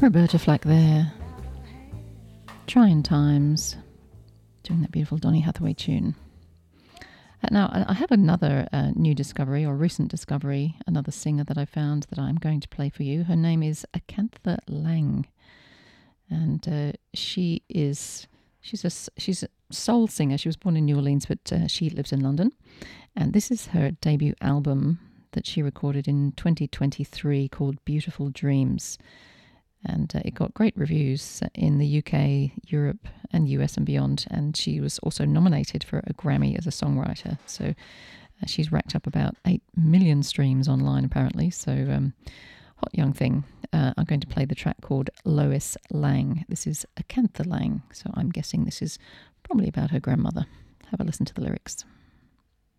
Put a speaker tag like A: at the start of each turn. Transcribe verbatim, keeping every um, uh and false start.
A: Roberta Flack there. Trying Times. Doing that beautiful Donny Hathaway tune. Uh, now, I have another uh, new discovery or recent discovery, another singer that I found that I'm going to play for you. Her name is Acantha Lang. And uh, she is, she's a, she's a soul singer. She was born in New Orleans, but uh, she lives in London. And this is her debut album that she recorded in twenty twenty-three called Beautiful Dreams. And uh, it got great reviews in the U K, Europe, and U S and beyond. And she was also nominated for a Grammy as a songwriter. So uh, she's racked up about eight million streams online, apparently. So um, hot young thing. Uh, I'm going to play the track called Lois Lang. This is Acantha Lang. So I'm guessing this is probably about her grandmother. Have a listen to the lyrics.